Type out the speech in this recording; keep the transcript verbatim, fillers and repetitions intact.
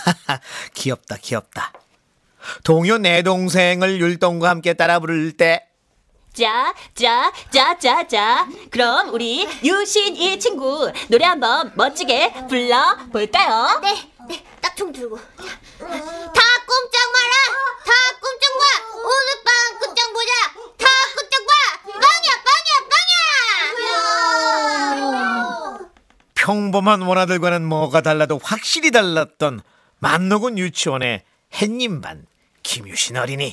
귀엽다 귀엽다. 동요 내 동생을 율동과 함께 따라 부를 때 자, 자, 자, 자, 자. 그럼 우리 유신이 친구 노래 한번 멋지게 불러볼까요? 네, 네, 딱총 들고. 다 꼼짝 마라. 다 꼼짝 마. 오늘 밤 끝장 보자. 다 끝장 봐. 빵야, 빵야, 빵야. 평범한 원아들과는 뭐가 달라도 확실히 달랐던 맘 녹은 유치원의 햇님반 김유신 어린이.